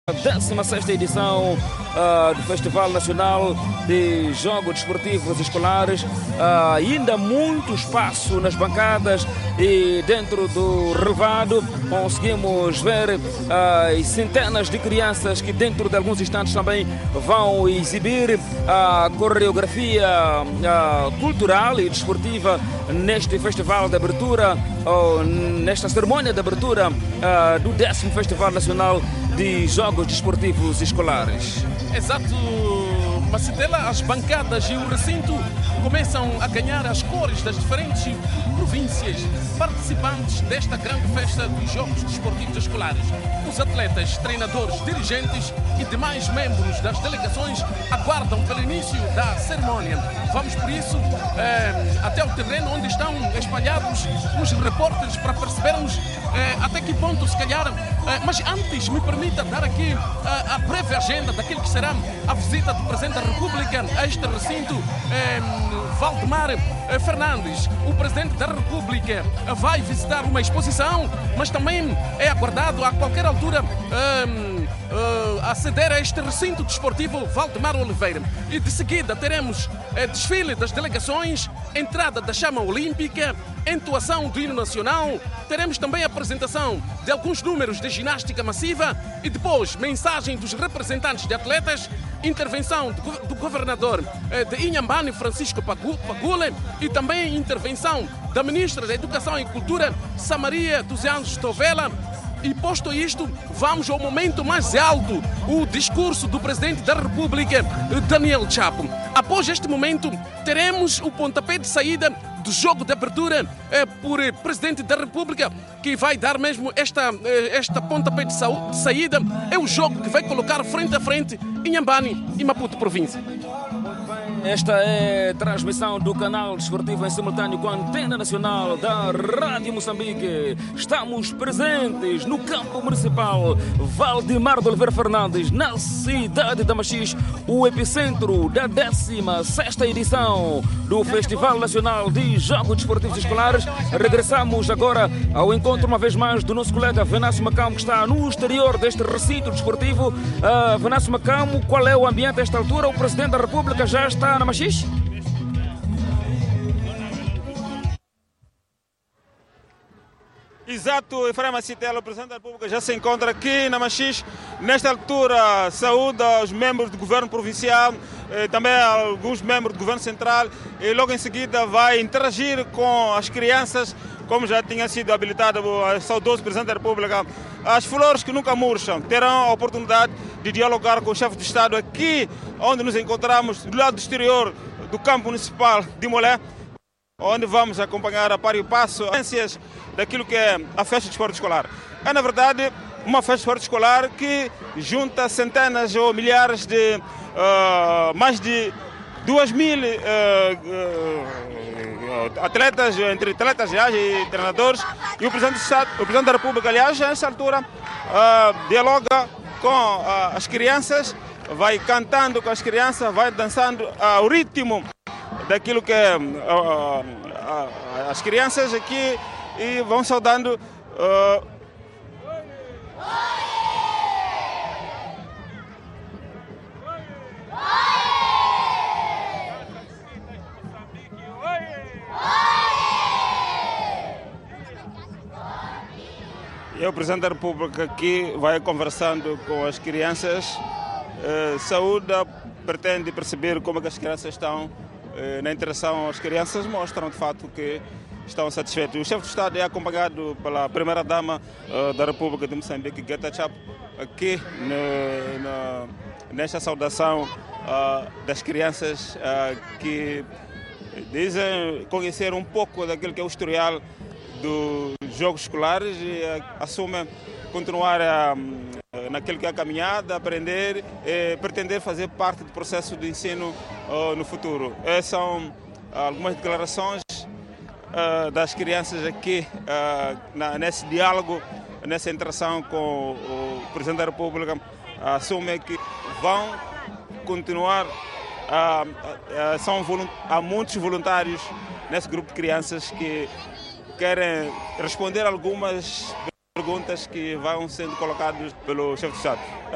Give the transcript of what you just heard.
16ª edição do Festival Nacional de Jogos Desportivos Escolares. Ainda muito espaço nas bancadas e dentro do relevado conseguimos ver as centenas de crianças que dentro de alguns instantes também vão exibir a coreografia cultural e desportiva neste festival de abertura, nesta cerimônia de abertura do 10º Festival Nacional de Jogos Desportivos Escolares. Exato, Macitela, as bancadas e o recinto começam a ganhar as cores das diferentes províncias participantes desta grande festa dos Jogos Desportivos Escolares. Os atletas, treinadores, dirigentes e demais membros das delegações aguardam pelo início da cerimônia. Vamos, por isso, até o terreno onde estão espalhados os repórteres para percebermos até que ponto, se calhar. Mas antes, me permita dar aqui a breve agenda daquilo que será a visita do Presidente da República a este recinto. Valdemar Fernandes, o Presidente da República, vai visitar uma exposição, mas também é aguardado a qualquer altura aceder a este recinto desportivo Valdemar Oliveira. E de seguida teremos desfile das delegações, entrada da chama olímpica, entoação do hino nacional, teremos também a apresentação de alguns números de ginástica massiva e depois mensagem dos representantes de atletas, intervenção do governador de Inhambane, Francisco Pagule, e também intervenção da Ministra da Educação e Cultura, Samaria dos Anjos Tovela. E posto isto, vamos ao momento mais alto, o discurso do Presidente da República, Daniel Chapo. Após este momento, teremos o pontapé de saída do jogo de abertura por Presidente da República, que vai dar mesmo esta pontapé de saída. É o jogo que vai colocar frente a frente Inhambane e Maputo Província. Esta é a transmissão do canal desportivo em simultâneo com a Antena Nacional da Rádio Moçambique. Estamos presentes no campo municipal Valdemar de Oliveira Fernandes, na cidade de Machis, o epicentro da 16ª edição do Festival Nacional de Jogos Desportivos Escolares. Regressamos agora ao encontro uma vez mais do nosso colega Venâncio Macamo, que está no exterior deste recinto desportivo. Venâncio Macamo, qual é o ambiente a esta altura? O Presidente da República já está na Machis? Exato, Efraim Macitela, o Presidente da República, já se encontra aqui na Machis. Nesta altura, saúda os membros do Governo Provincial, também alguns membros do Governo Central, e logo em seguida vai interagir com as crianças, como já tinha sido habilitado o saudoso Presidente da República. As flores que nunca murcham terão a oportunidade de dialogar com o chefe de Estado aqui, onde nos encontramos, do lado exterior do campo municipal de Molé, onde vamos acompanhar a par e passo as daquilo que é a festa de esporte escolar. É, na verdade, uma festa de esporte escolar que junta centenas ou milhares de, mais de 2.000 atletas, entre atletas e treinadores, e o Presidente da República, aliás, nessa altura, dialoga com as crianças, vai cantando com as crianças, vai dançando ao ritmo daquilo que é as crianças aqui, e vão saudando e o Presidente da República aqui vai conversando com as crianças, saúda, pretende perceber como é que as crianças estão. Na interação, as crianças mostram de fato que estão satisfeitos. O chefe de Estado é acompanhado pela Primeira-Dama da República de Moçambique, Guetta Chapo, aqui nesta saudação das crianças que dizem conhecer um pouco daquilo que é o historial dos Jogos Escolares e assumem continuar naquilo que é a caminhada, aprender e pretender fazer parte do processo de ensino no futuro. Essas são algumas declarações das crianças aqui nesse diálogo, nessa interação com o Presidente da República. Assumem que vão continuar, há muitos voluntários nesse grupo de crianças que querem responder algumas perguntas que vão sendo colocadas pelo chefe de Estado.